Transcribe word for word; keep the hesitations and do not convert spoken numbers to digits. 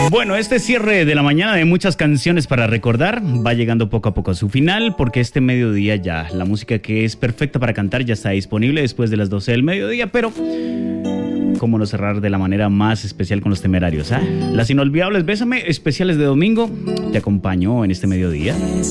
Bueno, este cierre de la mañana de muchas canciones para recordar va llegando poco a poco a su final, porque este mediodía ya la música que es perfecta para cantar ya está disponible después de las doce del mediodía, pero cómo no cerrar de la manera más especial con los Temerarios, ¿ah? Las inolvidables Bésame, especiales de domingo, te acompañó en este mediodía.